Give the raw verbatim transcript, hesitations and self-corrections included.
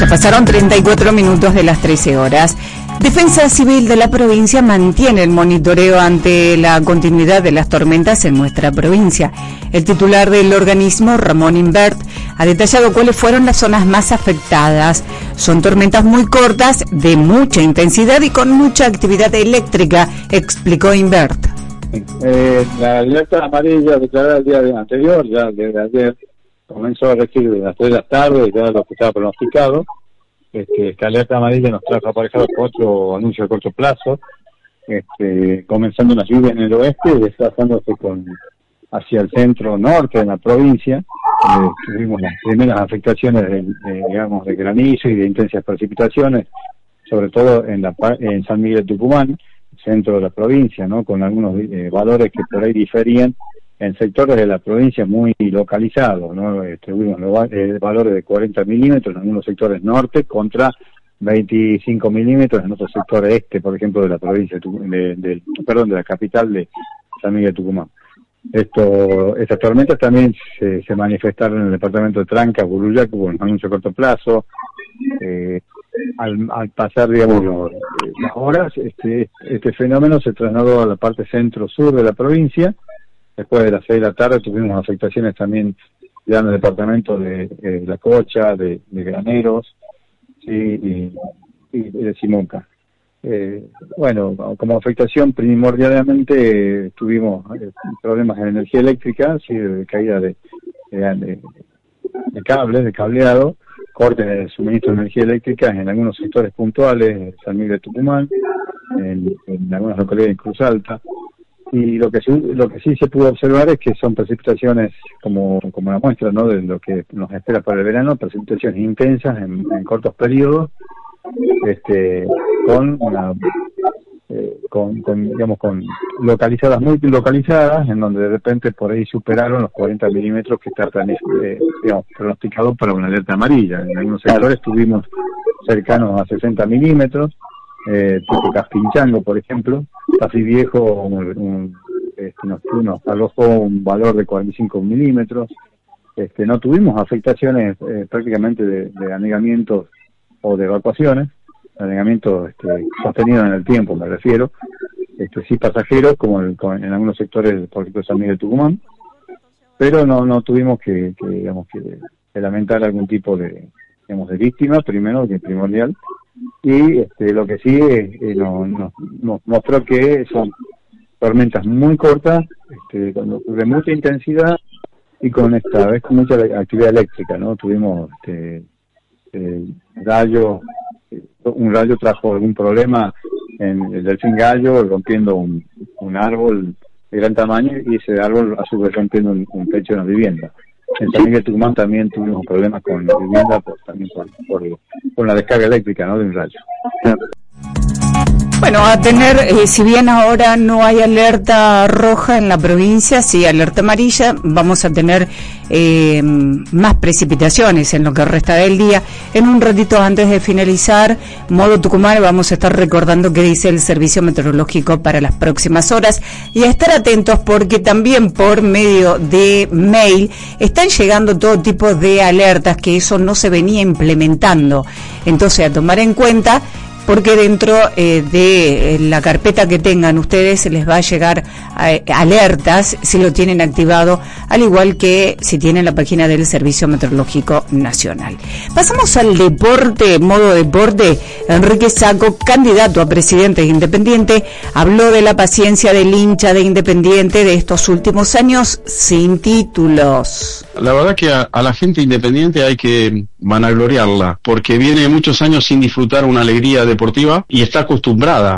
Ya pasaron treinta y cuatro minutos de las trece horas. Defensa Civil de la provincia mantiene el monitoreo ante la continuidad de las tormentas en nuestra provincia. El titular del organismo, Ramón Invert, ha detallado cuáles fueron las zonas más afectadas. Son tormentas muy cortas, de mucha intensidad y con mucha actividad eléctrica, explicó Invert. Eh, la alerta amarilla declarada el día anterior, ya desde ayer, comenzó a regir de las tres de la tarde, ya lo que estaba pronosticado. Este, esta alerta amarilla nos trajo aparejado cuatro anuncios a corto plazo, este, comenzando las lluvias en el oeste y desplazándose con, hacia el centro norte de la provincia. Eh, tuvimos las primeras afectaciones de, de, digamos, de granizo y de intensas precipitaciones, sobre todo en, la, en San Miguel de Tucumán, centro de la provincia, ¿no? Con algunos eh, valores que por ahí diferían en sectores de la provincia muy localizados, ¿no? Eh, tuvimos eh, valores de cuarenta milímetros en algunos sectores norte contra veinticinco milímetros en otros sectores este, por ejemplo, de la provincia de, de, de perdón, de la capital de San Miguel de Tucumán. Esto, estas tormentas también se, se manifestaron en el departamento de Tranca, Buruyá, que hubo un anuncio a corto plazo. Eh, al, al pasar, digamos, los, las horas, este, este fenómeno se trasladó a la parte centro-sur de la provincia. Después de las seis de la tarde tuvimos afectaciones también ya en el departamento de, de La Cocha, de, de Graneros, sí, y, y de Simonca. Eh, bueno, como afectación primordialmente eh, tuvimos eh, problemas en energía eléctrica, sí, de caída de, de, de, de cables, de cableado, cortes de suministro de energía eléctrica en algunos sectores puntuales, San Miguel de Tucumán, en, en algunas localidades de Cruz Alta. Y lo que sí, lo que sí se pudo observar es que son precipitaciones, como como la muestra, ¿no?, de lo que nos espera para el verano, precipitaciones intensas en, en cortos periodos, este, con una, eh, con, con, digamos, con localizadas, muy localizadas, en donde de repente por ahí superaron los cuarenta milímetros que está eh, digamos, pronosticado para una alerta amarilla. En algunos sectores estuvimos cercanos a sesenta milímetros, eh, tipo Caspinchango, por ejemplo. Tafí Viejo un, un, este, nos, nos alojó un valor de cuarenta y cinco milímetros. Este, no tuvimos afectaciones eh, prácticamente de, de anegamientos o de evacuaciones, anegamientos este, sostenidos en el tiempo, me refiero, este, sí pasajeros, como en, en algunos sectores, por ejemplo, San Miguel de Tucumán, pero no no tuvimos que, que digamos que, que lamentar algún tipo de, digamos, de víctima, primero, que es primordial. Y este, lo que sí eh, nos no, no, mostró que son tormentas muy cortas, este, de mucha intensidad y con esta vez con mucha actividad eléctrica, ¿no? Tuvimos este, eh, rayo, un rayo trajo algún problema en el Delfín Gallo, rompiendo un, un árbol de gran tamaño, y ese árbol a su vez rompiendo un, un techo de una vivienda. En San Miguel de Tucumán también tuvimos problemas con la vivienda, pues, también por, por, por la descarga eléctrica, ¿no?, de un rayo. Bueno, a tener, eh, si bien ahora no hay alerta roja en la provincia, sí alerta amarilla, vamos a tener eh, más precipitaciones en lo que resta del día. En un ratito antes de finalizar, modo Tucumán, vamos a estar recordando qué dice el servicio meteorológico para las próximas horas, y a estar atentos porque también por medio de mail están llegando todo tipo de alertas, que eso no se venía implementando. Entonces, a tomar en cuenta, porque dentro eh, de la carpeta que tengan ustedes se les va a llegar eh, alertas si lo tienen activado, al igual que si tienen la página del Servicio Meteorológico Nacional. Pasamos al deporte, modo deporte. Enrique Sacco, candidato a presidente de Independiente, habló de la paciencia del hincha de Independiente de estos últimos años sin títulos. La verdad que a, a la gente independiente hay que vanagloriarla, porque viene muchos años sin disfrutar una alegría deportiva y está acostumbrada